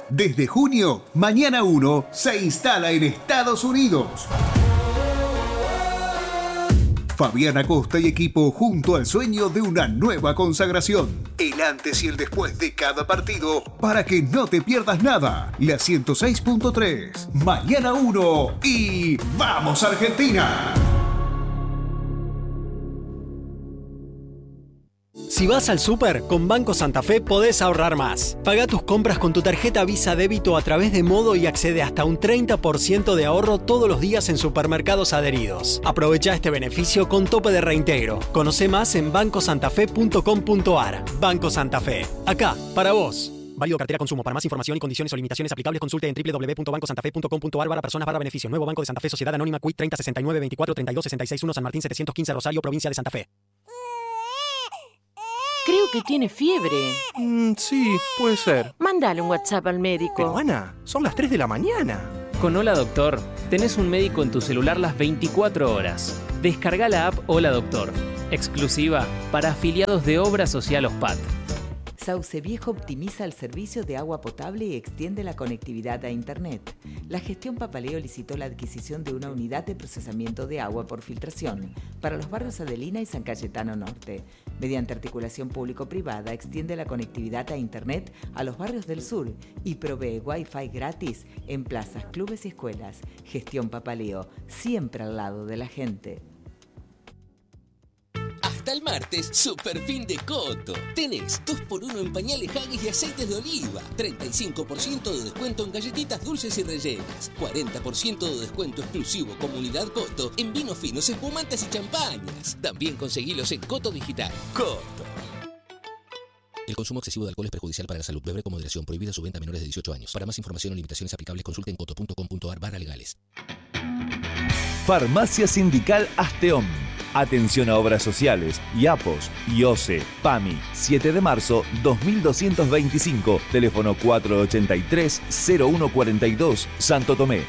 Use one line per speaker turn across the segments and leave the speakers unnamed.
Desde junio, Mañana 1 se instala en Estados Unidos. Fabián Acosta y equipo junto al sueño de una nueva consagración. El antes y el después de cada partido para que no te pierdas nada. La 106.3, Mañana 1 y ¡vamos Argentina!
Si vas al súper, con Banco Santa Fe podés ahorrar más. Paga tus compras con tu tarjeta Visa Débito a través de Modo y accede hasta un 30% de ahorro todos los días en supermercados adheridos. Aprovecha este beneficio con tope de reintegro. Conoce más en bancosantafe.com.ar. Banco Santa Fe. Acá, para vos. Válido cartera consumo. Para más información y condiciones o limitaciones aplicables, consulte en www.bancosantafe.com.ar/personas/beneficio. Nuevo Banco de Santa Fe, Sociedad Anónima, Quit 3069 24 32 66 1 San Martín 715 Rosario, Provincia de Santa Fe.
Creo que tiene fiebre.
Sí, puede ser.
Mándale un WhatsApp al médico.
Pero Ana, son las 3 de la mañana.
Con Hola Doctor, tenés un médico en tu celular las 24 horas. Descarga la app Hola Doctor, exclusiva para afiliados de Obra Social OSPAT.
Sauce Viejo optimiza el servicio de agua potable y extiende la conectividad a Internet. La gestión Papaleo licitó la adquisición de una unidad de procesamiento de agua por filtración para los barrios Adelina y San Cayetano Norte. Mediante articulación público-privada, extiende la conectividad a Internet a los barrios del sur y provee Wi-Fi gratis en plazas, clubes y escuelas. Gestión Papaleo, siempre al lado de la gente.
Hasta el martes, super fin de Coto. Tenés 2x1 en pañales Haggis y aceites de oliva. 35% de descuento en galletitas dulces y rellenas. 40% de descuento exclusivo Comunidad Coto en vinos finos, espumantes y champañas. También conseguilos en Coto Digital. Coto. El consumo excesivo de alcohol es perjudicial para la salud. Beber con moderación. Prohibida su venta a menores de 18 años. Para más información o limitaciones aplicables, consulte en coto.com.ar/legales.
Farmacia Sindical Asteón. Atención a obras sociales, IAPOS, IOSE, PAMI, 7 de marzo 2225, teléfono 483-0142, Santo Tomé.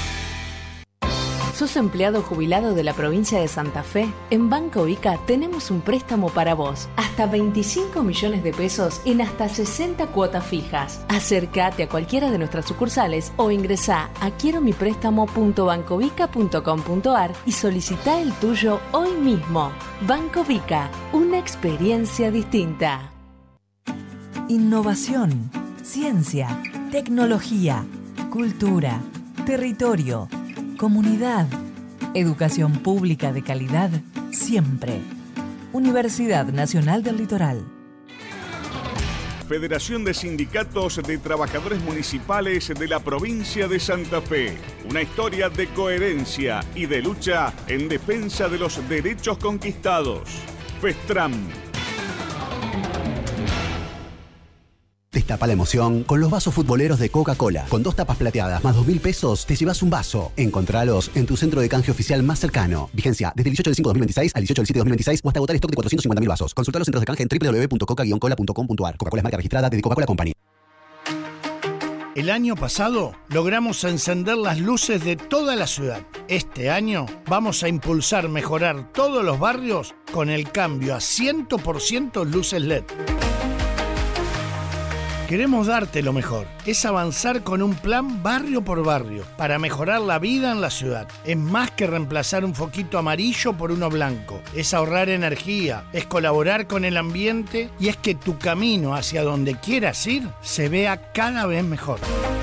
¿Sos empleado jubilado de la provincia de Santa Fe? En Banco Ica tenemos un préstamo para vos. Hasta 25 millones de pesos en hasta 60 cuotas fijas. Acércate a cualquiera de nuestras sucursales o ingresá a quieromiprestamo.bancovica.com.ar y solicitá el tuyo hoy mismo. Banco Vica, una experiencia distinta.
Innovación, ciencia, tecnología, cultura, territorio, comunidad, educación pública de calidad, siempre. Universidad Nacional del Litoral.
Federación de Sindicatos de Trabajadores Municipales de la provincia de Santa Fe. Una historia de coherencia y de lucha en defensa de los derechos conquistados. FESTRAM.
Destapa la emoción con los vasos futboleros de Coca-Cola. Con 2 tapas plateadas más 2.000 pesos, te llevas un vaso. Encontralos en tu centro de canje oficial más cercano. Vigencia desde el 18 del 5 de 2026 al 18 del 7 de 2026 o hasta agotar stock de 450.000 vasos. Consulta los centros de canje en www.coca-cola.com.ar. Coca-Cola es marca registrada de Coca-Cola Company.
El año pasado logramos encender las luces de toda la ciudad. Este año vamos a impulsar mejorar todos los barrios con el cambio a 100% luces LED. Queremos darte lo mejor. Es avanzar con un plan barrio por barrio para mejorar la vida en la ciudad. Es más que reemplazar un foquito amarillo por uno blanco. Es ahorrar energía, es colaborar con el ambiente y es que tu camino hacia donde quieras ir se vea cada vez mejor.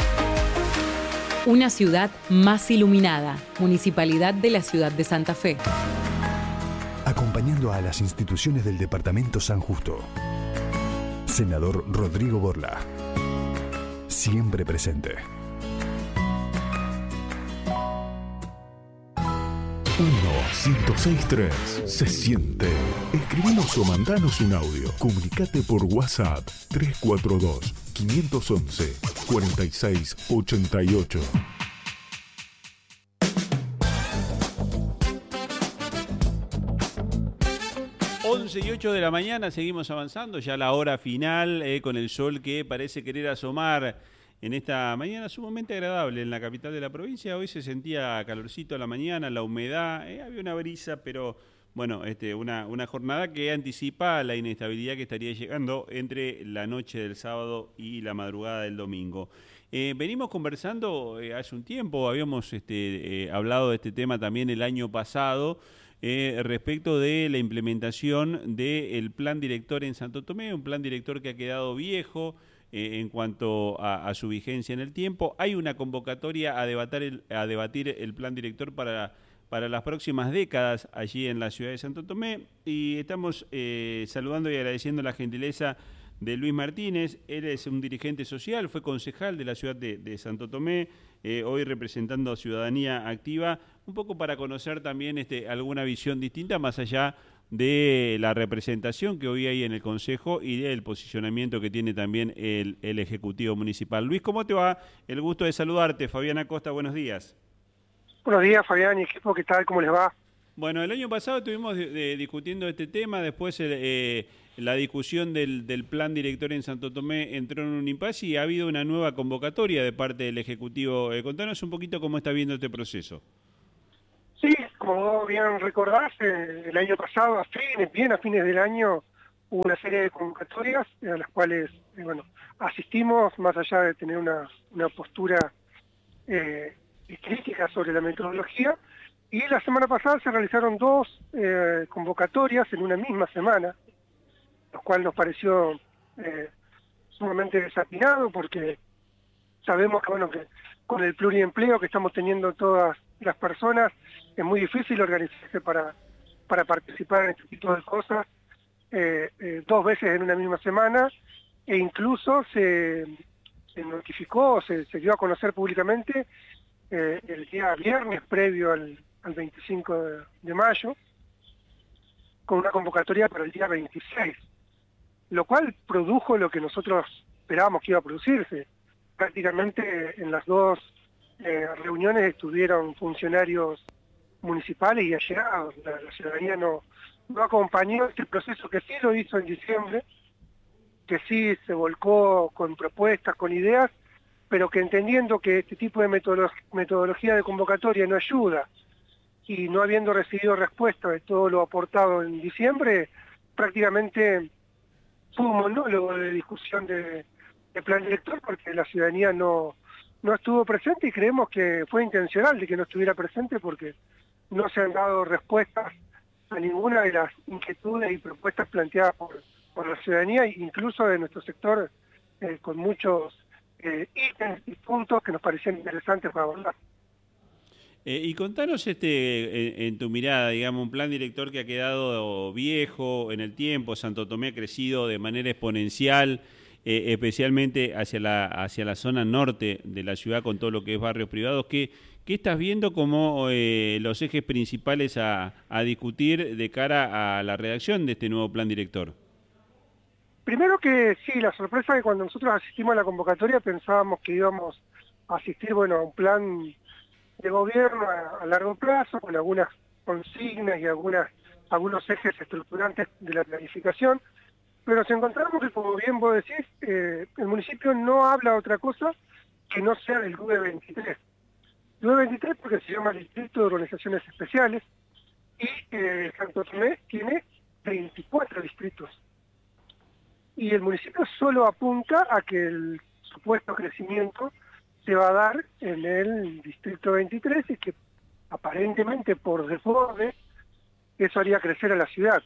Una ciudad más iluminada. Municipalidad de la Ciudad de Santa Fe.
Acompañando a las instituciones del Departamento San Justo. Senador Rodrigo Borla. Siempre presente. 1-106-3. Se siente. Escribinos o mandanos un audio. Comunicate por WhatsApp 342-511-4688.
11:08 de la mañana, seguimos avanzando, ya la hora final, con el sol que parece querer asomar en esta mañana sumamente agradable en la capital de la provincia. Hoy se sentía calorcito a la mañana, la humedad, había una brisa, pero bueno, una jornada que anticipa la inestabilidad que estaría llegando entre la noche del sábado y la madrugada del domingo. Venimos conversando hace un tiempo, habíamos hablado de este tema también el año pasado, respecto de la implementación del plan director en Santo Tomé, un plan director que ha quedado viejo en cuanto a su vigencia en el tiempo. Hay una convocatoria a debatir el plan director para las próximas décadas allí en la ciudad de Santo Tomé, y estamos saludando y agradeciendo la gentileza de Luis Martínez. Él es un dirigente social, fue concejal de la ciudad de Santo Tomé, hoy representando a Ciudadanía Activa, un poco para conocer también alguna visión distinta más allá de la representación que hoy hay en el Consejo y del posicionamiento que tiene también el Ejecutivo Municipal. Luis, ¿cómo te va? El gusto de saludarte. Fabián Acosta, buenos días.
Buenos días, Fabián y equipo, ¿qué tal? ¿Cómo les va?
Bueno, el año pasado estuvimos discutiendo este tema, después la discusión del plan director en Santo Tomé entró en un impasse y ha habido una nueva convocatoria de parte del Ejecutivo. Contanos un poquito cómo está viendo este proceso.
Sí, como vos bien recordás, el año pasado, a fines del año, hubo una serie de convocatorias a las cuales asistimos, más allá de tener una postura crítica sobre la metodología, y la semana pasada se realizaron 2 convocatorias en una misma semana, lo cual nos pareció sumamente desatinado, porque sabemos que con el pluriempleo que estamos teniendo todas las personas, es muy difícil organizarse para participar en este tipo de cosas 2 veces en una misma semana, e incluso se notificó, se dio a conocer públicamente el día viernes previo al 25 de mayo, con una convocatoria para el día 26, lo cual produjo lo que nosotros esperábamos que iba a producirse. Prácticamente en las 2 reuniones estuvieron funcionarios municipales y allegados. La ciudadanía no acompañó este proceso, que sí lo hizo en diciembre, que sí se volcó con propuestas, con ideas, pero que entendiendo que este tipo de metodología de convocatoria no ayuda, y no habiendo recibido respuesta de todo lo aportado en diciembre, prácticamente fue un monólogo de discusión de plan director, porque la ciudadanía no estuvo presente, y creemos que fue intencional de que no estuviera presente, porque no se han dado respuestas a ninguna de las inquietudes y propuestas planteadas por la ciudadanía, incluso de nuestro sector, con muchos ítems y puntos que nos parecían interesantes para abordar.
Y contanos en tu mirada, digamos, un plan director que ha quedado viejo en el tiempo. Santo Tomé ha crecido de manera exponencial, especialmente hacia la zona norte de la ciudad, con todo lo que es barrios privados. ¿Qué estás viendo como los ejes principales a discutir de cara a la redacción de este nuevo plan director?
Primero que sí, la sorpresa es que cuando nosotros asistimos a la convocatoria pensábamos que íbamos a asistir a un plan de gobierno a largo plazo, con algunas consignas y algunos ejes estructurantes de la planificación, pero nos encontramos que, como bien vos decís, el municipio no habla otra cosa que no sea del DUE-23. DUE-23 porque se llama Distrito de Organizaciones Especiales, y Santo Tomé tiene 24 distritos. Y el municipio solo apunta a que el supuesto crecimiento se va a dar en el Distrito 23, y que aparentemente por desborde eso haría crecer a la ciudad.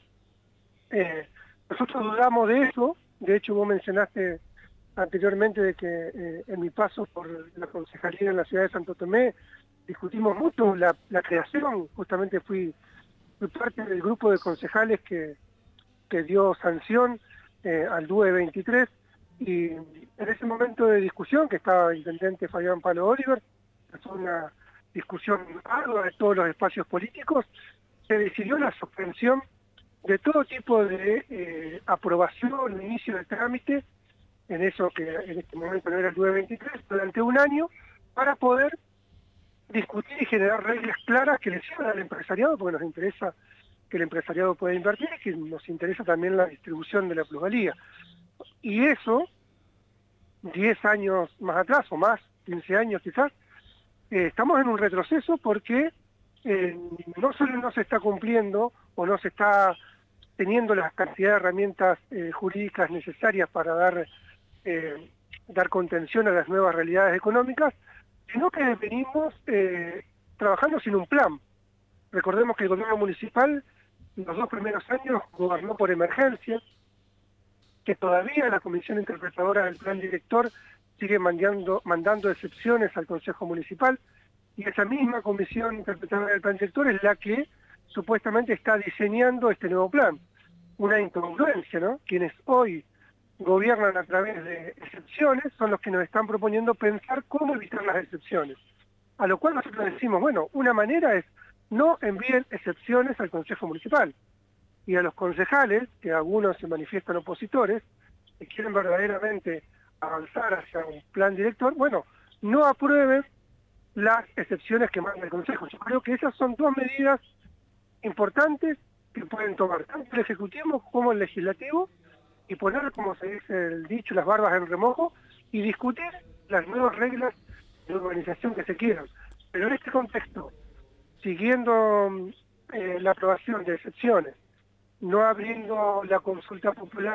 Nosotros dudamos de eso. De hecho, vos mencionaste anteriormente de que en mi paso por la concejalía en la ciudad de Santo Tomé discutimos mucho la creación. Justamente fui parte del grupo de concejales que dio sanción al DUE 23, y en ese momento de discusión, que estaba el intendente Fabián Palo Oliver, fue una discusión ardua de todos los espacios políticos, se decidió la suspensión de todo tipo de aprobación o inicio de trámite en eso que en este momento no era el DUE 23, durante un año, para poder discutir y generar reglas claras que le sirvan al empresariado, porque nos interesa que el empresariado pueda invertir, y que nos interesa también la distribución de la plusvalía. Y eso, 10 años más atrás, o más, 15 años quizás, estamos en un retroceso, porque no solo no se está cumpliendo o no se está teniendo la cantidad de herramientas jurídicas necesarias para dar contención a las nuevas realidades económicas, sino que venimos trabajando sin un plan. Recordemos que el gobierno municipal los 2 primeros años gobernó por emergencia, que todavía la comisión interpretadora del plan director sigue mandando excepciones al Consejo Municipal, y esa misma comisión interpretadora del plan director es la que supuestamente está diseñando este nuevo plan. Una incongruencia, ¿no? Quienes hoy gobiernan a través de excepciones son los que nos están proponiendo pensar cómo evitar las excepciones. A lo cual nosotros decimos, bueno, una manera es no envíen excepciones al Consejo Municipal. Y a los concejales, que algunos se manifiestan opositores, que quieren verdaderamente avanzar hacia un plan director, bueno, no aprueben las excepciones que manda el Consejo. Yo creo que esas son 2 medidas importantes que pueden tomar tanto el Ejecutivo como el Legislativo y poner, como se dice el dicho, las barbas en remojo y discutir las nuevas reglas de urbanización que se quieran. Pero en este contexto, siguiendo la aprobación de excepciones, no abriendo la consulta popular